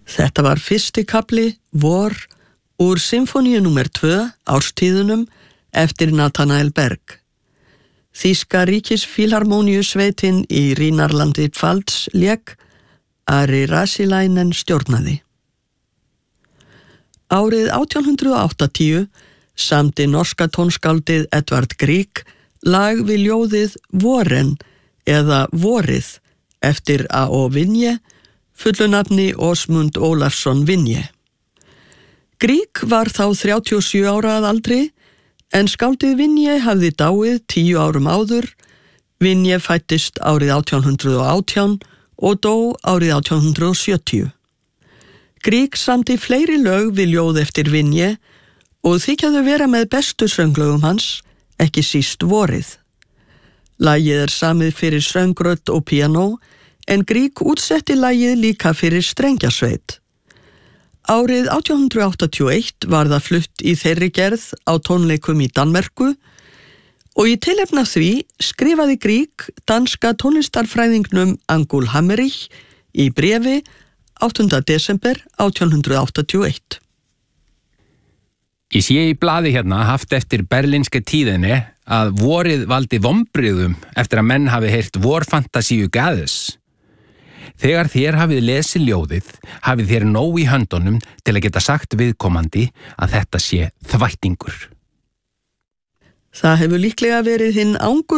Þetta var fyrsti kafli, vor, úr symfóníu númer 2, Árstíðunum, eftir Nathanael Berg. Þýska ríkisfílharmóníusveitin í Rínarlandi Pfalz lék, Ari Rasilainen stjórnaði. Árið 1880 samdi norska tónskáldið Edvard Grieg lag við ljóðið Voren eða Vorið eftir A.O. Vinje, fullunafni Åsmund Ólafsson Vinje. Grieg var þá 37 ára að aldri, en skáldið Vinje hafði dáið 10 árum áður. Vinje fæddist árið 1818 og dó árið 1870. Grieg samdi fleiri lög við ljóð eftir Vinje og þykjaðu vera með bestu sönglögum hans, ekki síst Vorið. Lagið er samið fyrir söngrödd og píanó, en Grieg útsetti lagið líka fyrir strengjasveit. Árið 1881 var það flutt í þeirri gerð á tónleikum í Danmerku og í tilefni af því skrifaði Grieg danska tónlistarfræðingnum Angúl Hammerich í bréfi 8. desember 1881. Ég sé í blaði hérna haft eftir berlínska tíðinni að vorið valdi vonbrigðum eftir að menn hafi heyrt vorfantasíu Gades. Þegar þér hafið lesið ljóðið, hafið þér nóg í höndunum til að geta sagt viðkomandi að þetta sé þvættingur. Það hefur líklega verið hinn